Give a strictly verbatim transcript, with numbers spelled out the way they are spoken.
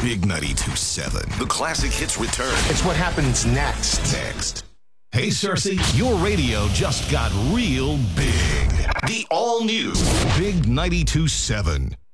Big ninety-two seven. The classic hits return. It's what happens next. Next. Hey, Cersei, your radio just got real big. The all-new Big ninety-two seven.